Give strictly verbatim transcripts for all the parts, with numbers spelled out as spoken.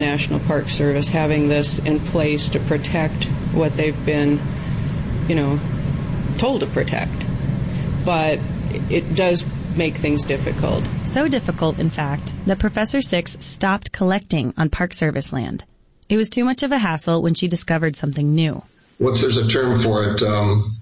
National Park Service having this in place to protect what they've been, you know, told to protect. But it does make things difficult. So difficult, in fact, that Professor Six stopped collecting on Park Service land. It was too much of a hassle when she discovered something new. What's there's a term for it? Um,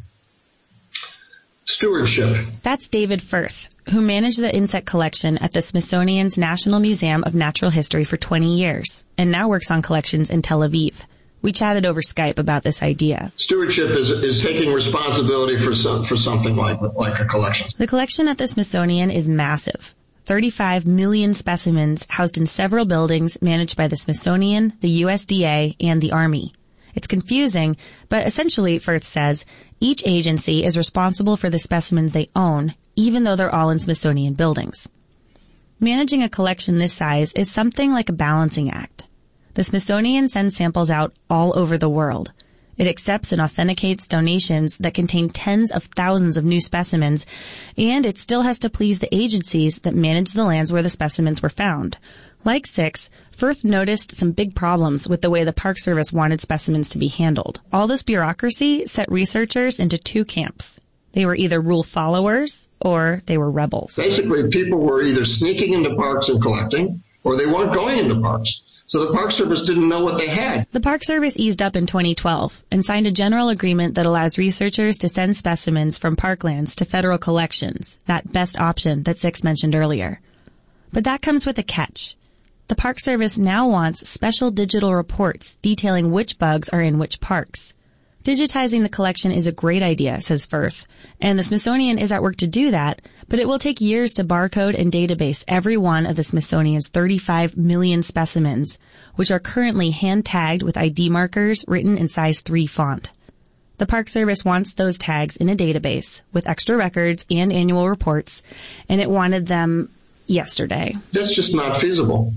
stewardship. That's David Firth, who managed the insect collection at the Smithsonian's National Museum of Natural History for twenty years, and now works on collections in Tel Aviv. We chatted over Skype about this idea. Stewardship is is taking responsibility for some, for something like like a collection. The collection at the Smithsonian is massive. thirty-five million specimens housed in several buildings managed by the Smithsonian, the U S D A, and the Army. It's confusing, but essentially, Firth says, each agency is responsible for the specimens they own, even though they're all in Smithsonian buildings. Managing a collection this size is something like a balancing act. The Smithsonian sends samples out all over the world. It accepts and authenticates donations that contain tens of thousands of new specimens, and it still has to please the agencies that manage the lands where the specimens were found. Like Six, Firth noticed some big problems with the way the Park Service wanted specimens to be handled. All this bureaucracy set researchers into two camps. They were either rule followers or they were rebels. Basically, people were either sneaking into parks and collecting, or they weren't going into parks. So the Park Service didn't know what they had. The Park Service eased up in twenty twelve and signed a general agreement that allows researchers to send specimens from parklands to federal collections, that best option that Six mentioned earlier. But that comes with a catch. The Park Service now wants special digital reports detailing which bugs are in which parks. Digitizing the collection is a great idea, says Firth, and the Smithsonian is at work to do that, but it will take years to barcode and database every one of the Smithsonian's thirty-five million specimens, which are currently hand-tagged with I D markers written in size three font. The Park Service wants those tags in a database with extra records and annual reports, and it wanted them yesterday. That's just not feasible.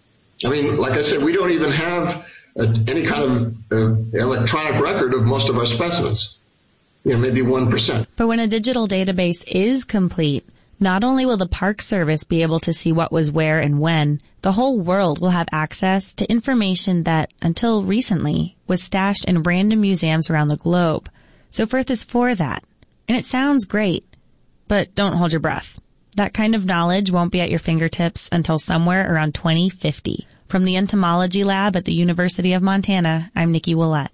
I mean, like I said, we don't even have a, any kind of uh, electronic record of most of our specimens. You know, maybe one percent. But when a digital database is complete, not only will the Park Service be able to see what was where and when, the whole world will have access to information that, until recently, was stashed in random museums around the globe. So Firth is for that. And it sounds great. But don't hold your breath. That kind of knowledge won't be at your fingertips until somewhere around twenty fifty. From the Entomology Lab at the University of Montana, I'm Nikki Willett.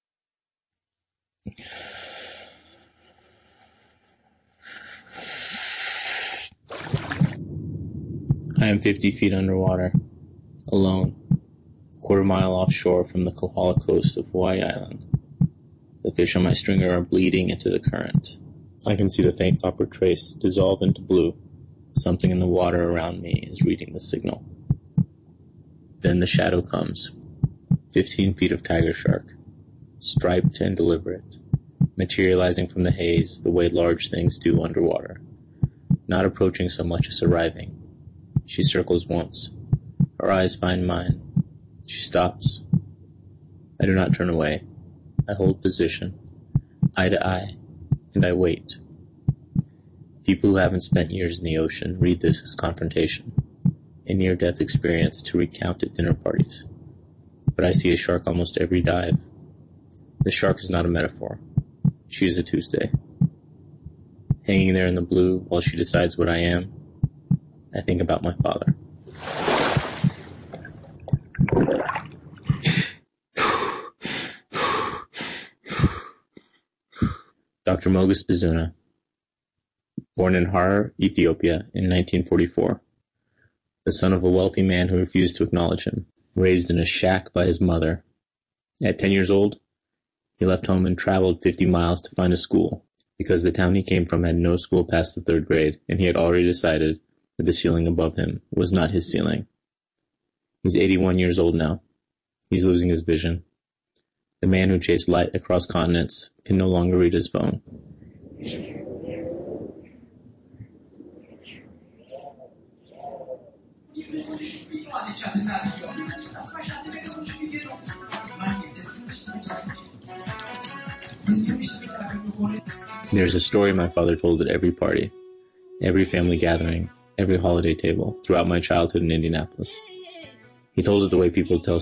I am fifty feet underwater, alone, a quarter mile offshore from the Kohala coast of Hawaii Island. The fish on my stringer are bleeding into the current. I can see the faint copper trace dissolve into blue. Something in the water around me is reading the signal. Then the shadow comes. Fifteen feet of tiger shark, striped and deliberate, materializing from the haze the way large things do underwater, not approaching so much as arriving. She circles once. Her eyes find mine. She stops. I do not turn away. I hold position, eye to eye, and I wait. People who haven't spent years in the ocean read this as confrontation, a near-death experience to recount at dinner parties. But I see a shark almost every dive. The shark is not a metaphor. She is a Tuesday. Hanging there in the blue while she decides what I am, I think about my father. Doctor Mogus Bizuna, born in Harar, Ethiopia in nineteen forty-four. The son of a wealthy man who refused to acknowledge him, raised in a shack by his mother. At ten years old, he left home and traveled fifty miles to find a school, because the town he came from had no school past the third grade, and he had already decided that the ceiling above him was not his ceiling. He's eighty-one years old now. He's losing his vision. The man who chased light across continents can no longer read his phone. There's a story my father told at every party, every family gathering, every holiday table throughout my childhood in Indianapolis. He told it the way people tell